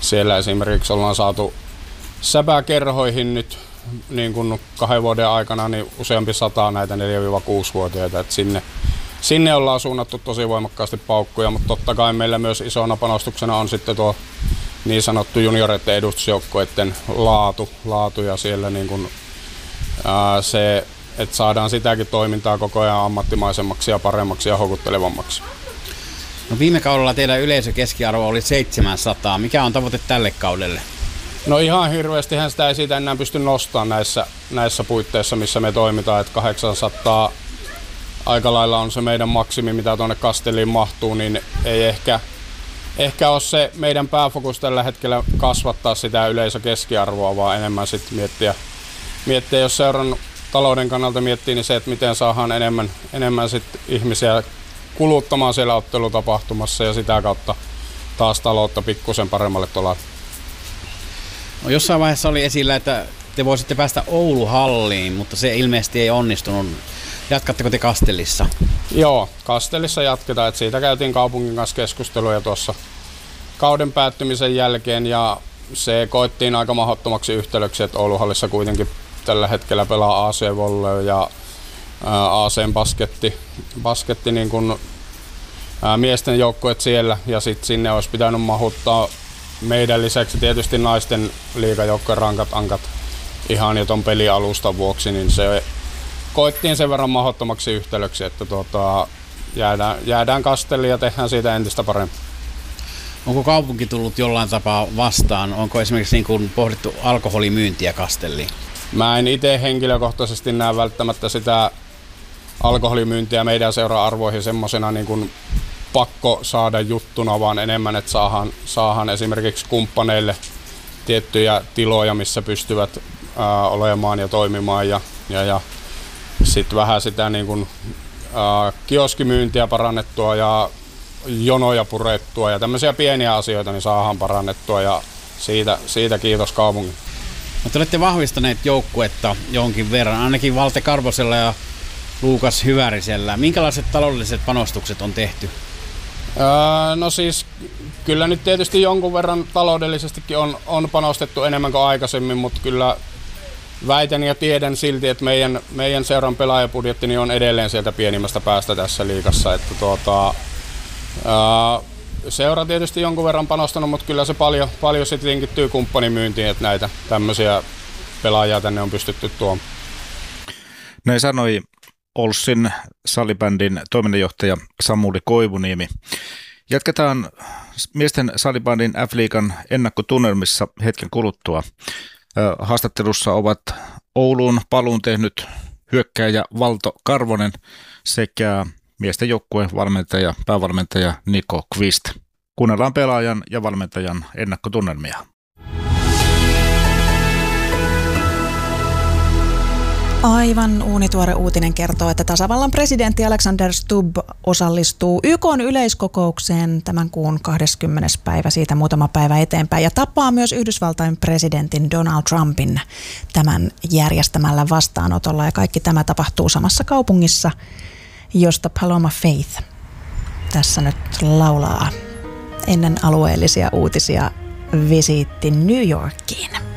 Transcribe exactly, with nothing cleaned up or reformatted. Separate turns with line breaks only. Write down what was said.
siellä esimerkiksi ollaan saatu säpäkerhoihin nyt niin kuin kahden vuoden aikana niin useampi sata näitä neljä-kuusi-vuotiaita, että sinne, sinne ollaan suunnattu tosi voimakkaasti paukkuja, mutta totta kai meillä myös isona panostuksena on sitten tuo niin sanottu junioreiden edustusjoukkueiden laatu, laatu ja siellä niin kuin, ää, se, että saadaan sitäkin toimintaa koko ajan ammattimaisemmaksi ja paremmaksi ja houkuttelevammaksi.
No viime kaudella teidän yleisökeskiarvo oli seitsemänsataa. Mikä on tavoite tälle kaudelle?
No ihan hirveästihän sitä ei siitä enää pysty nostamaan näissä, näissä puitteissa, missä me toimitaan, että kahdeksansataa aika lailla on se meidän maksimi, mitä tuonne Kastelliin mahtuu, niin ei ehkä, ehkä ole se meidän pääfokus tällä hetkellä kasvattaa sitä yleisökeskiarvoa, vaan enemmän sitten miettiä, miettiä, jos seuran talouden kannalta miettii, niin se, että miten saadaan enemmän, enemmän sit ihmisiä kuluttamaan siellä ottelutapahtumassa ja sitä kautta taas taloutta pikkusen paremmalle tolalle.
No jossain vaiheessa oli esillä, että te voisitte päästä Oulu-halliin, mutta se ilmeisesti ei onnistunut. Jatkatteko te Kastellissa?
Joo, Kastellissa jatketaan. Että siitä käytiin kaupungin kanssa keskusteluja tuossa kauden päättymisen jälkeen ja se koettiin aika mahdottomaksi yhtälöksi, että Oulu-hallissa kuitenkin tällä hetkellä pelaa A C-volley ja A C-basketti, basketti niin kuin, ää, miesten joukkueet siellä ja sitten sinne olisi pitänyt mahuttaa meidän lisäksi tietysti naisten liigajoukkojen rankat ankat ihan jo ton pelialustan vuoksi, niin se koettiin sen verran mahdottomaksi yhtälöksi, että tuota, jäädään, jäädään Kastelliin ja tehdään siitä entistä paremmin.
Onko kaupunki tullut jollain tapaa vastaan? Onko esimerkiksi niin kuin pohdittu alkoholimyyntiä Kastelliin?
Mä en itse henkilökohtaisesti näe välttämättä sitä alkoholimyyntiä meidän seura-arvoihin semmoisena niin kuin pakko saada juttuna, vaan enemmän, että saadaan, saadaan esimerkiksi kumppaneille tiettyjä tiloja, missä pystyvät ää, olemaan ja toimimaan ja, ja, ja sitten vähän sitä niin kuin, ää, kioskimyyntiä parannettua ja jonoja purettua ja tämmöisiä pieniä asioita niin saadaan parannettua ja siitä, siitä kiitos kaupungin.
No, te olette vahvistaneet joukkuetta jonkin verran, ainakin Valte Karvosella ja Luukas Hyvärisellä. Minkälaiset taloudelliset panostukset on tehty?
Öö, no siis kyllä nyt tietysti jonkun verran taloudellisestikin on, on panostettu enemmän kuin aikaisemmin, mutta kyllä väitän ja tiedän silti, että meidän, meidän seuran pelaajapudjetti niin on edelleen sieltä pienimmästä päästä tässä liigassa. Että tuota, öö, seura tietysti jonkun verran panostanut, mutta kyllä se paljon, paljon sitten linkittyy kumppanimyyntiin, että näitä tämmöisiä pelaajia tänne on pystytty tuomaan.
Näin sanoi Olssin salibändin toiminnanjohtaja Samuli Koivuniemi. Jatketaan miesten salibändin F-liigan ennakkotunnelmissa hetken kuluttua. Haastattelussa ovat Ouluun paluun tehnyt hyökkääjä Valto Karvonen sekä miesten joukkueen valmentaja, päävalmentaja Niko Kvist. Kuunnellaan pelaajan ja valmentajan ennakkotunnelmia.
Aivan uunituore uutinen kertoo, että tasavallan presidentti Alexander Stubb osallistuu Y K:n yleiskokoukseen tämän kuun kahdeskymmenes päivä, siitä muutama päivä eteenpäin, ja tapaa myös Yhdysvaltain presidentin Donald Trumpin tämän järjestämällä vastaanotolla. Ja kaikki tämä tapahtuu samassa kaupungissa, josta Paloma Faith tässä nyt laulaa ennen alueellisia uutisia visiitti New Yorkiin.